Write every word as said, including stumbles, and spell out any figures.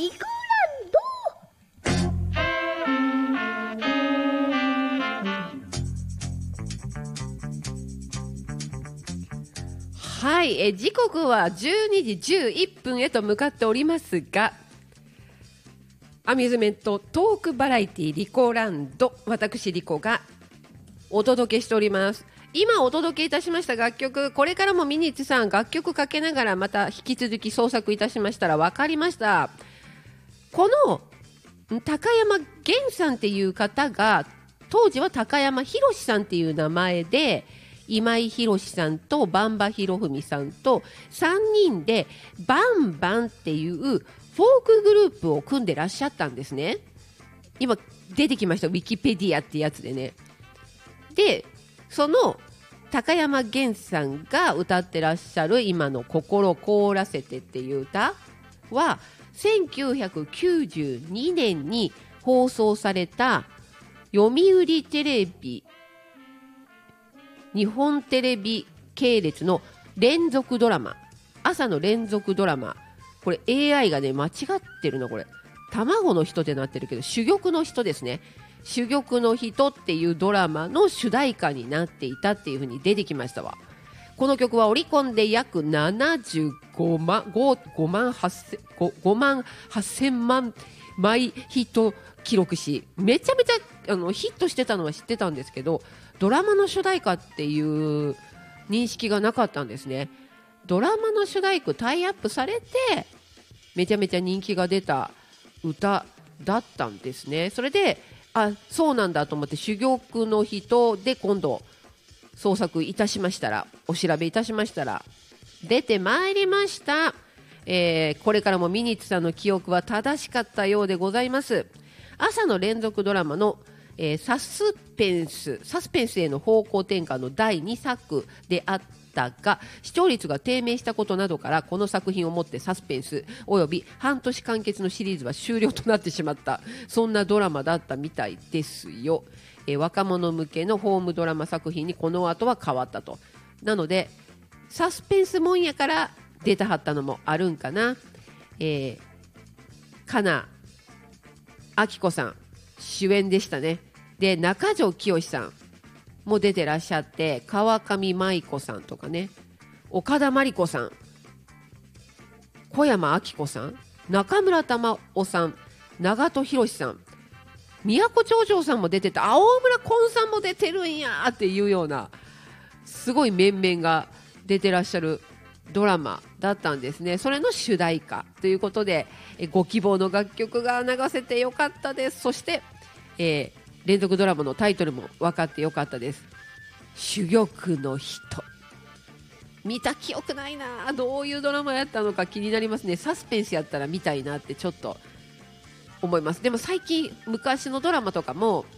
リコラはい、え時刻はじゅうにじじゅういっぷんへと向かっておりますが、アミューズメントトークバラエティリコランド、私リコがお届けしております。今お届けいたしました楽曲、これからもミニッツさん楽曲かけながらまた引き続き創作いたしましたら分かりました。この高山源さんっていう方が当時は高山博さんっていう名前で今井博さんと馬場博文さんとさんにんでバンバンっていうフォークグループを組んでらっしゃったんですね。今出てきましたウィキペディアってやつでね。でその高山源さんが歌ってらっしゃる今の心凍らせてっていう歌はせんきゅうひゃくきゅうじゅうにねんに放送された読売テレビ日本テレビ系列の連続ドラマ、朝の連続ドラマ、これ エーアイ がね間違ってるの、これ卵の人ってなってるけど珠玉の人ですね。珠玉の人っていうドラマの主題歌になっていたっていう風に出てきましたわ。この曲はオリコンで約ななじゅうごまんごまんはっせんごまんはっせんまん枚ヒット記録し、めちゃめちゃあのヒットしてたのは知ってたんですけど、ドラマの主題歌っていう認識がなかったんですね。ドラマの主題歌タイアップされてめちゃめちゃ人気が出た歌だったんですね。それであ、そうなんだと思って珠玉の人で今度創作いたしましたら、お調べいたしましたら出てまいりました。えー、これからもミニッツさんの記憶は正しかったようでございます。朝の連続ドラマの、えー、サスペンスサスペンスへの方向転換のだいにさくであったが、視聴率が低迷したことなどからこの作品をもってサスペンスおよび半年完結のシリーズは終了となってしまった、そんなドラマだったみたいですよ。えー、若者向けのホームドラマ作品にこの後は変わったと。なのでサスペンスもんやから出たはったのもあるんかな。えー、かなあきこさん主演でしたね。で中条きよしさんも出てらっしゃって、川上舞子さんとかね、岡田真理子さん、小山明子さん、中村玉緒さん、長門博さん、宮古長城さんも出てて、青村昆さんも出てるんやっていうようなすごい面々が出てらっしゃるドラマだったんですね。それの主題歌ということでえご希望の楽曲が流せてよかったです。そして、えー、連続ドラマのタイトルも分かってよかったです。珠玉の人、見た記憶ないな。どういうドラマやったのか気になりますね。サスペンスやったら見たいなってちょっと思います。でも最近昔のドラマとかも